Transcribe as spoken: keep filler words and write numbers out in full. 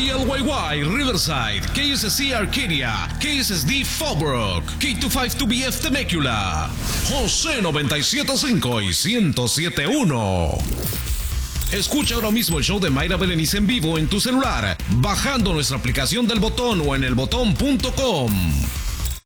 K L Y Y Riverside, K S C Arcadia, K S S D Fallbrook, K dos cinco dos B F Temecula, José noventa y siete punto cinco y ciento siete punto uno. Escucha ahora mismo el show de Mayra Berenice en vivo en tu celular, bajando nuestra aplicación del Botón o en el botón punto com.